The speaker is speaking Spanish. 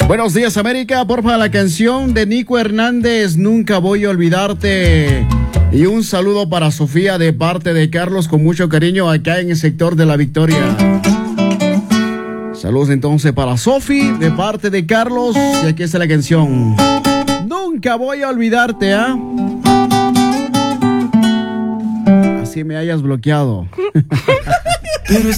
Buenos días, América. Porfa, la canción de Nico Hernández, Nunca Voy a Olvidarte. Y un saludo para Sofía de parte de Carlos, con mucho cariño acá en el sector de La Victoria. Saludos entonces para Sofi de parte de Carlos. Y aquí está la canción. Nunca voy a olvidarte, ¿ah? Así me hayas bloqueado.